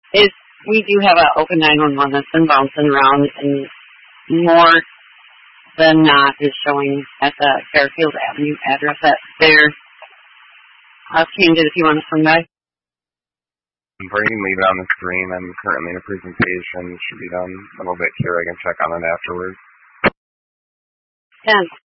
is we do have an open 911 that's been bouncing around, and more than not is showing at the Fairfield Avenue address that's there. I'll change it if you want to swing by. Or you can leave it on the screen. I'm currently in a presentation. It should be done a little bit here. I can check on it afterwards. 10.